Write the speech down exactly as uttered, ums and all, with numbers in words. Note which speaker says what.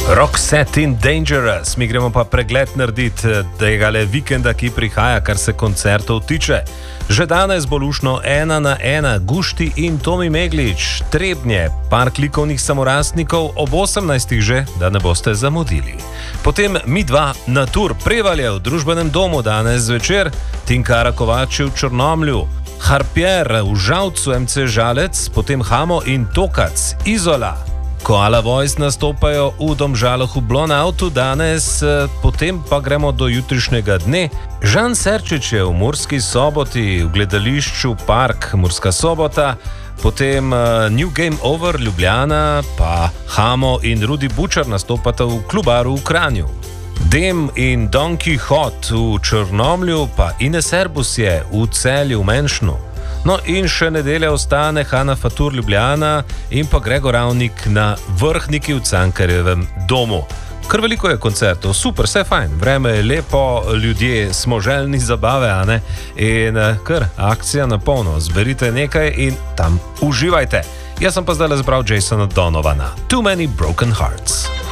Speaker 1: Roxette in Dangerous, mi gremo pa pregled narediti tega le vikenda, ki prihaja, kar se koncertov tiče. Že danes bo lušno ena na ena, Gušti in Tomi Meglič, Trebnje, Park likovnih samorastnikov ob osemnajstih že, da ne boste zamudili. Potem mi dva na tur Prevalje v družbenem domu danes zvečer, Tinkara Kovači v Črnomlju, Harpier v Žalcu em ce Žalec, potem Hamo in Tokac, Izola. Koala Voice nastopajo v Domžalah v Blonautu danes, potem pa gremo do jutrišnjega dne. Žan Serčič je v Murski Soboti v gledališču Park Murska Sobota, potem New Game Over Ljubljana, pa Hamo in Rudi Bučar nastopata v Klubaru v Kranju. Dem in Don Quixote v Črnomlju, pa Ines Erbus je v Celju v Menšnu. No in še nedelja ostane Hanna Fatur Ljubljana in pa Gregor Ravnik na Vrhniki v Cankarjevem domu. Kar veliko je koncertov, super, vse fajn, vreme je lepo, ljudje smo željni zabave, a ne? In kar akcija na polno, zberite nekaj in tam uživajte. Jaz sem pa zdaj zbral Jasona Donovana, Too Many Broken Hearts.